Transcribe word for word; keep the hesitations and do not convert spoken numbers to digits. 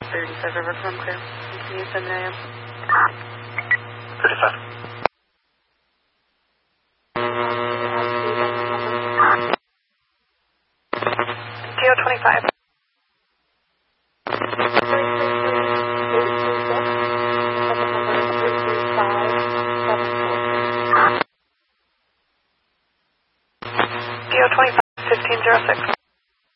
thirty-five River from clear. Continue seven A M. thirty-five. T O twenty-five. D O twenty-five, fifteen zero six.